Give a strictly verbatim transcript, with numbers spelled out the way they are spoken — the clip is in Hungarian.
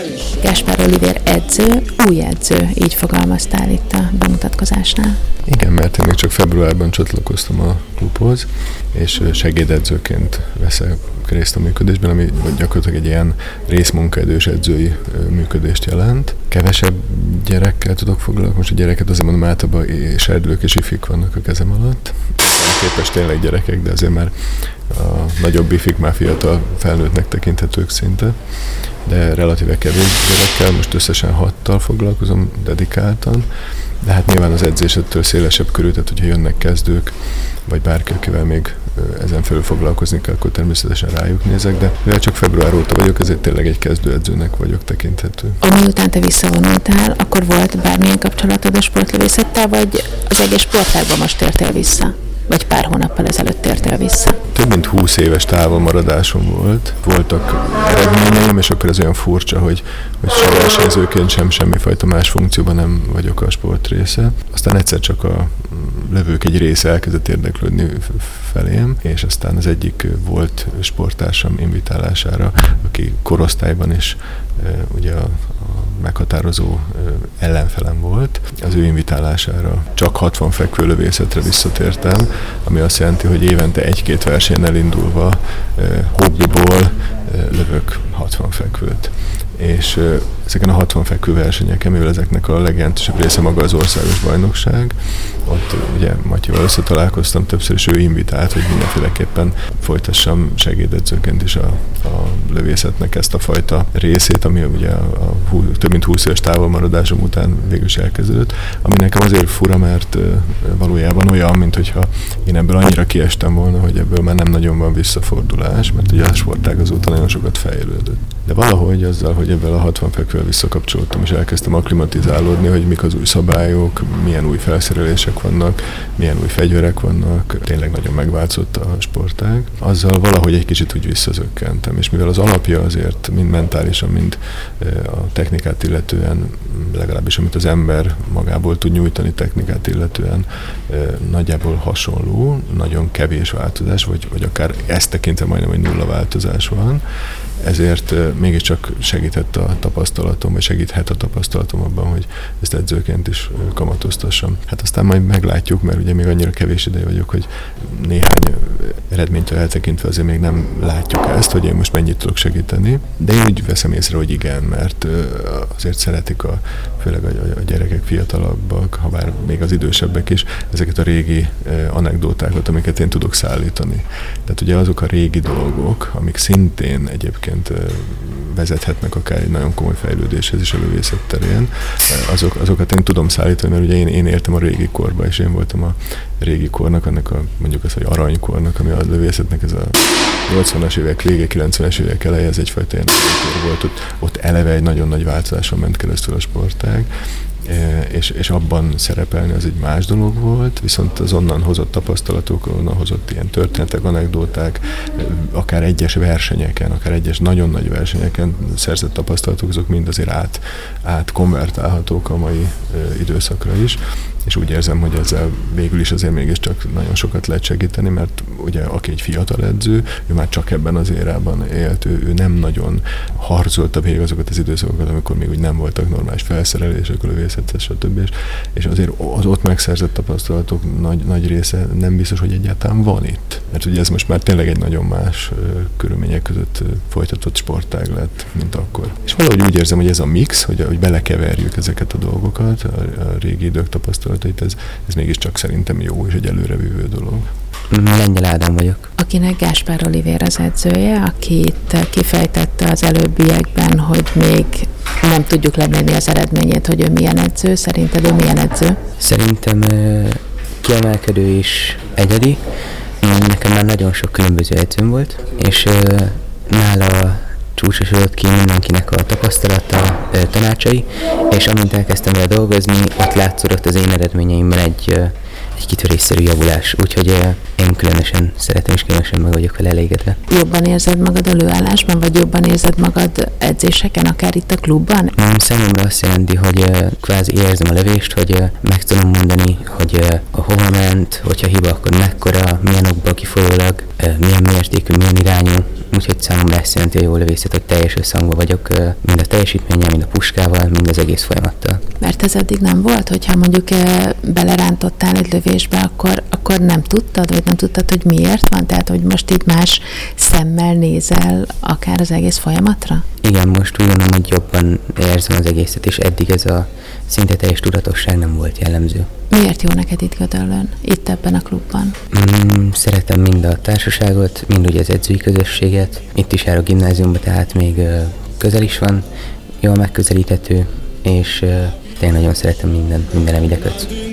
Gáspár Olivér edző, új edző, így fogalmaztál itt a bemutatkozásnál. Igen, mert én még csak februárban csatlakoztam a klubhoz, és segédedzőként veszek részt a működésben, ami gyakorlatilag egy ilyen részmunkaidős edzői működést jelent. Kevesebb gyerekkel tudok foglalkozni, most a gyereket azért mondom, általában serdülők és ifik vannak a kezem alatt. Képes tényleg gyerekek, de azért már a nagyobb ifik már fiatal felnőttnek tekinthetők szinte, de relatíve kevés gyerekkel, most összesen hattal foglalkozom dedikáltan, de hát nyilván az edzésettől szélesebb körül, tehát hogyha jönnek kezdők, vagy bárki, akivel még ezen felül foglalkozni kell, akkor természetesen rájuk nézek, de mivel csak február óta vagyok, ezért tényleg egy kezdőedzőnek vagyok tekinthető. Amiután te visszavonultál, akkor volt bármilyen kapcsolatod a sportlövészettel, vagy az egész sportágban most tértél vissza? Vagy pár hónappal ezelőtt tértél vissza? Több mint húsz éves távolmaradásom volt. Voltak eredményeim, és akkor ez olyan furcsa, hogy, hogy sem versenyzőként, sem semmifajta más funkcióban nem vagyok a sport része. Aztán egyszer csak a lövők egy része elkezdett érdeklődni felém, és aztán az egyik volt sporttársam invitálására, aki korosztályban is ugye a, a meghatározó ellenfelem volt. Az ő invitálására csak hatvan fekvőlövészetre visszatértem, ami azt jelenti, hogy évente egy-két versenyen elindulva hobbiból lövök hatvan fekvőt. És ezeken a hatvan fekvő versenyeken, mivel ezeknek a legjelentősebb része maga az országos bajnokság, ott ugye Matyival összetalálkoztam többször, és ő invitált, hogy mindenféleképpen folytassam segédedzőként is a, a lövészetnek ezt a fajta részét, ami ugye a, a hú, több mint húsz éves távolmaradásom után végül is elkezdődött, ami nekem azért fura, mert valójában olyan, mint hogyha én ebből annyira kiestem volna, hogy ebből már nem nagyon van visszafordulás, mert ugye a sportág azóta nagyon sokat fejlődött. De valahogy azzal, hogy ebből a hatvan fekvővel visszakapcsolódtam, és elkezdtem akklimatizálódni, hogy mik az új szabályok, milyen új felszerelések vannak, milyen új fegyverek vannak, tényleg nagyon megváltozott a sportág. Azzal valahogy egy kicsit úgy visszazökkentem, és mivel az alapja azért mind mentálisan, mind a technikát illetően, legalábbis amit az ember magából tud nyújtani technikát illetően, nagyjából hasonló, nagyon kevés változás, vagy, vagy akár ezt tekintve majdnem egy nulla változás van, ezért mégiscsak segített a tapasztalatom, vagy segíthet a tapasztalatom abban, hogy ezt edzőként is kamatoztassam. Hát aztán majd meglátjuk, mert ugye még annyira kevés ideje vagyok, hogy néhány eredménytől eltekintve azért még nem látjuk ezt, hogy én most mennyit tudok segíteni. De én úgy veszem észre, hogy igen, mert azért szeretik a, főleg a, a gyerekek fiatalabbak, ha bár még az idősebbek is, ezeket a régi anekdótákat, amiket én tudok szállítani. Tehát ugye azok a régi dolgok, amik szintén egyébként vezethetnek akár egy nagyon komoly fejlődéshez is a lövészet terén. Azok, azokat én tudom szállítani, mert ugye én, én éltem a régi korba, és én voltam a régi kornak, annak a, mondjuk azt, hogy aranykornak, ami a lövészetnek ez a nyolcvanas évek vége, kilencvenes évek eleje, ez egyfajta ilyen kor volt, ott, ott eleve egy nagyon nagy változáson ment keresztül a sportág, És, és abban szerepelni az egy más dolog volt, viszont az onnan hozott tapasztalatok, onnan hozott ilyen történetek, anekdóták, akár egyes versenyeken, akár egyes nagyon nagy versenyeken szerzett tapasztalatok, azok mind azért át, át konvertálhatók a mai időszakra is, és úgy érzem, hogy ezzel végül is azért mégiscsak nagyon sokat lehet segíteni, mert ugye aki egy fiatal edző, ő már csak ebben az érában élt, ő, ő nem nagyon harcolta végig azokat az időszakokat, amikor még úgy nem voltak normális felszerelések, a lövészethez, stb. És, és azért az ott megszerzett tapasztalatok nagy, nagy része nem biztos, hogy egyáltalán van itt. Mert ugye ez most már tényleg egy nagyon más uh, körülmények között uh, folytatott sportág lett, mint akkor. És valahogy úgy érzem, hogy ez a mix, hogy, hogy belekeverjük ezeket a dolgokat, a, a régi idők tapasztalatait, ez, ez mégiscsak szerintem jó és egy előrevívő dolog. Lengyel Ádám vagyok. Akinek Gáspár Olivér az edzője, akit kifejtette az előbbiekben, hogy még nem tudjuk lemérni az eredményét, hogy ő milyen edző. Szerinted ő milyen edző? Szerintem uh, kiemelkedő és egyedi. Nekem már nagyon sok különböző edzőm volt, és uh, nála csúcsosodott ki mindenkinek a tapasztalata, uh, tanácsai, és amint elkezdtem vele dolgozni, ott látszódott az én eredményeimben egy uh, egy kitörésszerű javulás, úgyhogy uh, én különösen szeretem, és különösen meg vagyok vele elégedve. Jobban érzed magad a lőállásban, vagy jobban érzed magad edzéseken, akár itt a klubban? Számomra azt jelenti, hogy uh, kvázi érzem a lövést, hogy uh, meg tudom mondani, hogy uh, a hova ment, hogyha hiba, akkor mekkora, milyen okból kifolyólag, uh, milyen mértékű, milyen irányú. Úgyhogy számomra ezt jelenti a jó lövészet, hogy teljes összhangban vagyok uh, mind a teljesítménnyel, mind a puskával, mind az egész folyamattal. Mert ez eddig nem volt, hogyha mondjuk uh, belerántottál egy lövésbe, akkor, akkor nem tudtad, vagy nem tudtad, hogy miért van? Tehát, hogy most így más szemmel nézel akár az egész folyamatra? Igen, most úgy gondolom, hogy jobban érzem az egészet, és eddig ez a szinte teljes tudatosság nem volt jellemző. Miért jó neked itt Gödöllőn, itt ebben a klubban? Mm, szeretem mind a társaságot, mind ugye az edzői közösséget. Itt is jár a gimnáziumba, tehát még uh, közel is van, jól megközelíthető, és uh, tényleg nagyon szeretem minden, minden, ami ide kötsz.